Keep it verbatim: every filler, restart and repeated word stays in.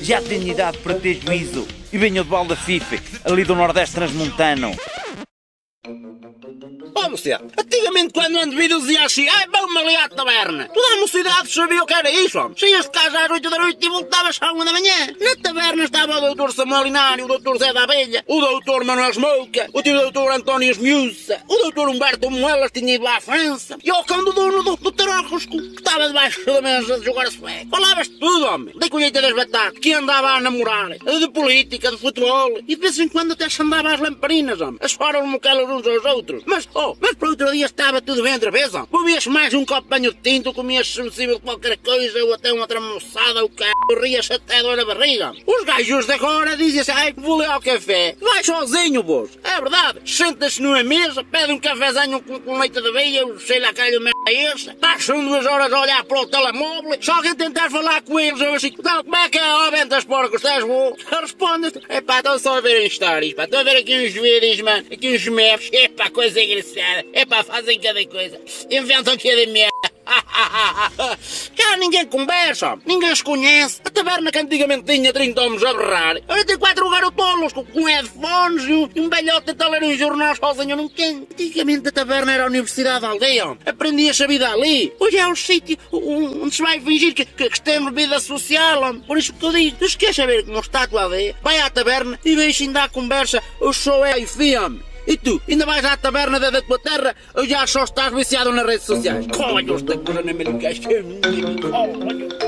Já tenho idade para ter juízo e venho de Baldafife, ali do Nordeste Transmontano. Ó, você, antigamente quando ando vídeo dizia assim, ai, vamos ali à taberna. Toda a mocidade sabia o que era isso, homem. Saías de casa às oito da noite e voltavas à uma da manhã. Na taberna estava o doutor Samolinário, o doutor Zé da Abelha, o doutor Manuel Smouca, o tio doutor António Esmiuça, o doutor Humberto Moelas tinha ido à França, e o cão do dono do, do Tarócosco, que estava debaixo da mesa de jogar sueco. Falavas de tudo, homem. Da colheita das batatas, que andava a namorar, de política, de futebol, e de vez em quando até se andava às lamparinas, homem. As fora os moquelas uns aos outros. Mas, oh, mas para outro dia estava tudo bem outra vez, ó. Bebias mais um copo de banho de tinto, comias sensível de qualquer coisa, ou até uma tramoçada, o c***, rias até dor na barriga. Os gajos de agora dizem assim, ai, vou ler ao café. Vai sozinho, vos. É verdade. Sentas-se numa mesa, pede um cafezinho com, com leite de aveia, sei lá, calho merda é essa. Passam duas horas a olhar para o telemóvel, se alguém tentar falar com eles, eu assim, então, como é que é, ó, ventas porcos, estás bom? Respondes, é pá, estão só a ver stories, pá, estou a ver aqui uns vídeos, mano, aqui uns memes, é pá, coisa engraçada. É pá, fazem cada coisa. Inventam cada merda. Já ninguém conversa, ninguém se conhece. A taberna que antigamente tinha trinta homens a berrar, agora tem quatro garotolos com, com headphones e um velhote a ler um jornal sozinho num canto. Antigamente a taberna era a universidade da aldeia. Aprendias a vida ali. Hoje é um sítio onde se vai fingir que, que, que tem vida social. Por isso que eu digo, tu se queres saber como está a tua aldeia, vai à taberna e veja ainda a conversa. Eu sou é e fiam. E tu, ainda vais à taberna da, da tua terra ou já só estás viciado nas redes sociais? Olha, esta coisa não me ligaste. Olha.